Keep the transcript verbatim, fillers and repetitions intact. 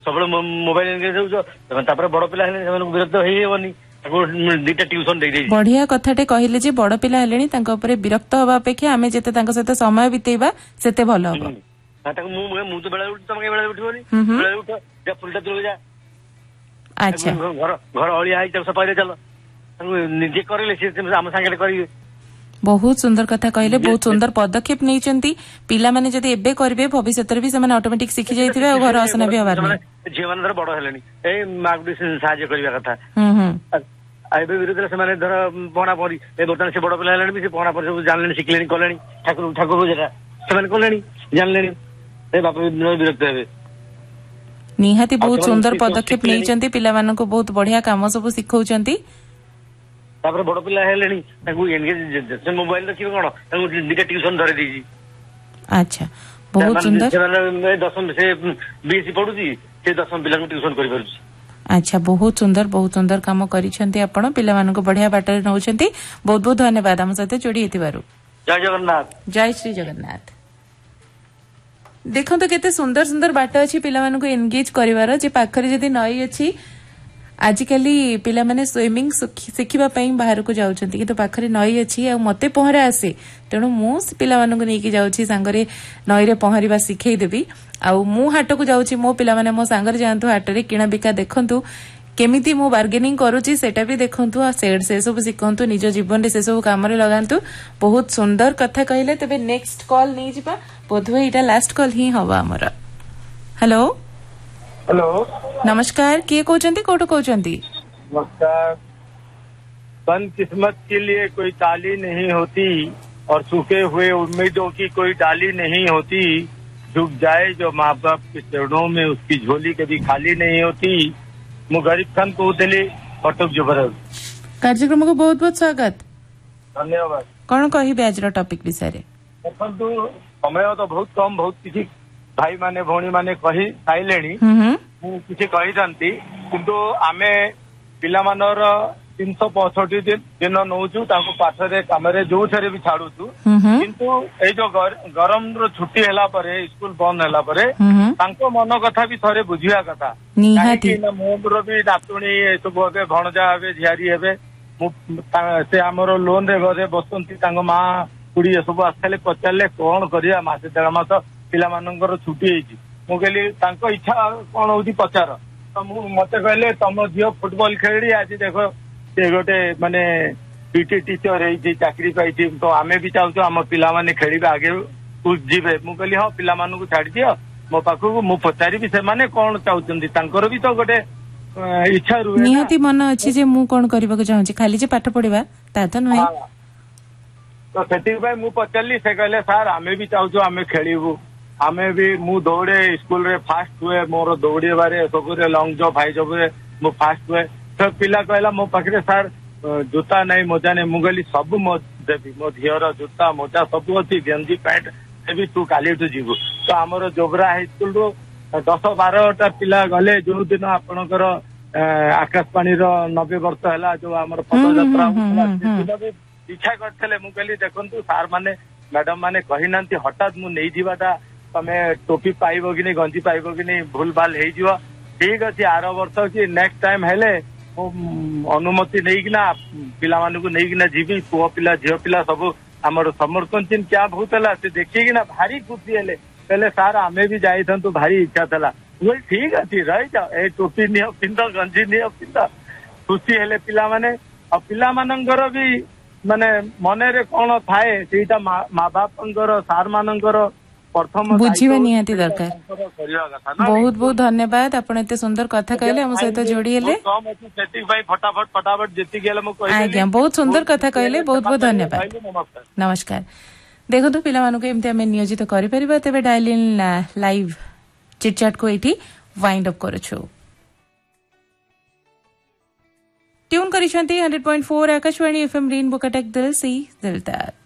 ସବୁବେଳେ mobile engage ହଉଛ ତାପରେ ବଡ ପିଲା ହେଲେ ସେମାନଙ୍କୁ ବିରକ୍ତ ହେଇହେବନି ଦିଟା ଟ୍ୟୁସନ ଦେଇଦେଇଛି। ବଢିଆ କଥାଟେ କହିଲେ ଯେ ବଡ ପିଲା ହେଲେଣି ତାଙ୍କ ଉପରେ ବିରକ୍ତ ହବା ଅପେକ୍ଷା ଆମେ ଯେତେ ତାଙ୍କ ସହିତ ସମୟ ବିତେଇବା ସେତେ ଭଲ ହବ। ତାକୁ ମୁଁ ମୁଁ ତ ବେଳେ ଉଠୁଛି ତମେ ବେଳେ ଉଠିବନି ବେଳେ ଉଠ ଯା ଫୁଲଟା ତୁଳକୁ ଯା। ଆଚ୍ଛା ଘର ଘର ଅଳିଆ ହେଇଛି ତାକୁ ସଫା ଚାଲ ତାକୁ ନିଜେ କରିଲେ ସେ ଆମ ସାଙ୍ଗରେ କରିବେ। ବହୁତ ସୁନ୍ଦର କଥା କହିଲେ ବହୁତ ସୁନ୍ଦର ପଦକ୍ଷେପ ନେଇଛନ୍ତି। ପିଲାମାନେ ଯଦି ଏବେ କରିବେ ଭବିଷ୍ୟତରେ ବି ସେମାନେ ଅଟୋମେଟିକ ଶିଖି ଯାଇଥିବେ ଆଉ ଘର ଅସନା ବି ହବାର ନାହିଁ। ଝିଅ ମାନେ ଧର ବଡ ହେଲେଣି ଏଇ ମାକୁ ସାହାଯ୍ୟ କରିବା କଥା ଏବେ ବିରୁଦ୍ଧରେ ସେମାନେ ଧର ପହଣା ପହଁରି ଏ ବର୍ତ୍ତମାନ ସେ ବଡ ପିଲା ହେଲେଣି ବି ସେ ପହଣା ପହଁରି ସବୁ ଜାଣିଲେଣି ଶିଖିଲେଣି କଲେଣି ଠାକୁର ଠାକୁର ପୂଜାଟା ସେମାନେ କଲେଣି ଜାଣିଲେଣି ଏ ବାପା ବିରକ୍ତ ହେବେ। ନିହାତି ବହୁତ ସୁନ୍ଦର ପଦକ୍ଷେପ ନେଇଛନ୍ତି ପିଲାମାନଙ୍କୁ ବହୁତ ବଢିଆ କାମ ସବୁ ଶିଖଉଛନ୍ତି। ତାପରେ ବଡ ପିଲା ହେଲେଣି ତାଙ୍କୁ ଏନଗେଜ ମୋବାଇଲ ଦେଖିବେ କଣ ତାଙ୍କୁ ଦିଟା ଟ୍ୟୁସନ ଧରେଇ ଦେଇଛି। ଆଚ୍ଛା ବହୁତ ସୁନ୍ଦର। ସେମାନେ ଦଶମ ସେ ବିଏସସି ପଢୁଛି ସେ ଦଶମ ପିଲାଙ୍କୁ ଟ୍ୟୁସନ କରିପାରୁଛି। ଆଚ୍ଛା ବହୁତ ସୁନ୍ଦର ବହୁତ ସୁନ୍ଦର କାମ କରିଛନ୍ତି ଆପଣ ପିଲାମାନଙ୍କୁ ବଢିଆ ବାଟରେ ନେଉଛନ୍ତି। ବହୁତ ବହୁତ ଧନ୍ୟବାଦ ଆମ ସହିତ ଯୋଡି ହେଇଥିବାରୁ। ଜୟ ଜଗନ୍ନାଥ। ଜୟ ଶ୍ରୀ ଜଗନ୍ନାଥ। ଦେଖନ୍ତୁ କେତେ ସୁନ୍ଦର ସୁନ୍ଦର ବାଟ ଅଛି ପିଲାମାନଙ୍କୁ ଏନଗେଜ କରିବାର ଯେ ପାଖରେ ଯଦି ନଈ ଅଛି ଆଜିକାଲି ପିଲାମାନେ ସୁଇମିଂ ଶିଖିବା ପାଇଁ ବାହାରକୁ ଯାଉଛନ୍ତି କିନ୍ତୁ ପାଖରେ ନଈ ଅଛି ଆଉ ମତେ ପହଁରା ଆସେ ତେଣୁ ମୁଁ ପିଲାମାନଙ୍କୁ ନେଇକି ଯାଉଛି ସାଙ୍ଗରେ ନଈରେ ପହଁରିବା ଶିଖେଇଦେବି ଆଉ ମୁଁ ହାଟକୁ ଯାଉଛି ମୋ ପିଲାମାନେ ମୋ ସାଙ୍ଗରେ ଯାଆନ୍ତୁ ହାଟରେ କିଣା ବିକା ଦେଖନ୍ତୁ କେମିତି ମୁଁ ବାର୍ଗେନିଂ କରୁଛି ସେଟା ବି ଦେଖନ୍ତୁ ଆଉ ସେ ସବୁ ଶିଖନ୍ତୁ ନିଜ ଜୀବନରେ ସେ ସବୁ କାମରେ ଲଗାନ୍ତୁ। ବହୁତ ସୁନ୍ଦର କଥା କହିଲେ। ତେବେ ନେକ୍ସଟ କଲ୍ ନେଇଯିବା ବୋଧହୁଏ ଏଇଟା ଲାଷ୍ଟ କଲ୍ ହିଁ ହବ ଆମର। ହ୍ୟାଲୋ हेलो नमस्कार किए कहते कौटू कहते? नमस्कार। बदकिस्मत के लिए कोई ताली नहीं होती और सूखे हुए उम्मीदों की कोई डाली नहीं होती। झुक जाए जो माँ बाप के चरणों में उसकी झोली कभी खाली नहीं होती। मु गरीब खान कहते कटक जुबराज। कार्यक्रम को बहुत बहुत स्वागत धन्यवाद। कौन कहे आज टॉपिक विषय देखु समय तो बहुत कम बहुत किसी भाई माने भौणी माने कही साइलेनी किसी कही थांती किंतु आमे पिला मानर तीन सौ पैंसठ दिन नौचु पाठरे काम जो भी छाड़ुचु किंतु ए जो गरम रो छुट्टी हैला परे स्कूल बंद हैला परे तांको मन कथा भी थरे बुझिया कथा काहेकि ना मोर भी नातुणी ए सब हेबे भणजा हेबे झियारी हेबे से आमर लोन रे घरे बसंती तांको माँ कुड़ी सब आसले पचारे कौन करिया मासे देढ़ मास पिला मानकर छुट्टी होती मुझे इच्छा कौन हो पचार तो मत कहले तुम झील फुटबॉल खेली आज देख से गोटे माने पीटी टीचर है चाकरी पाई तो आमे भी चाहूँ आम पिला माने खेल आगे जीवे मु कहली हाँ पिला मानू छाड़ दियो मो पाखक मु पचारि से माने कौन चाहते भी तो गोटे इच्छा रुहे निहाती मन अच्छी जे मु कौन करबा को चाहूँ खाली जे पाठ पढ़ा ता तो नुहे तो से मु पचारि से कहले सार आमे भी चाहूँ आमे खेलू आमे भी मु दौड़े स्कूल रे फास्ट हुए मोर दौड़े बारे सब लंग जंप हाई जंप रे मु फास्ट हुए तो पिला कहला मो पाखे सार जूता नहीं मोजा नहीं मुगली सब मो देवी मो झीर जूता मोजा सब अच्छी गंजी पैंट भी तू काली जीवु तो आमर जोबरा हाई स्कूल रू दस बारटा पिला गले जो दिन आपणकर आकाशवाणी नब्बे वर्ष है जो आम पदयात्रा इच्छा करते मुझे देखु सार माने मैडम माने कही ना हठात मुझा तमे टोपी पाइब कि नहीं गंजी पाइब कि नहीं भूल भाल हो ठीक अच्छे आर वर्ष कि नेक्स्ट टाइम हेले अनुमति नहीं पिला मानू नहीं जीवी पुओ पिला झील पिला सब आमर समर्थन चिन्ह क्या बहुत है से देखिए भारी खुशी हेले कहले सार आमे भी जाई तो भारी इच्छा था बोल ठीक अच्छे रही जाओ ए टोपी निह पिंध गंजी निह पिंध खुशी हेले पिला माने और पिला मानकर भी माने मन रे कौन थाए सेटा माँ बाप सार मानकर बुझीवा निहाती दरकार। बहुत बहुत धन्यवाद आपण एते सुंदर कथा कहले हम सहित जोड़ी हेले फटाफट फटाफट जेती गेले मु कहि आज्ञा बहुत सुंदर कथा कहले बहुत बहुत धन्यवाद नमस्कार। देखो पिला मानू एमती आम नियोजित करि परिबा तेबे डायल इन लाइव चिटचाट को एठी wind up करछु tune करिसंती hundred point four Akashvani FM rainbow Cuttack दिल से दिल तक।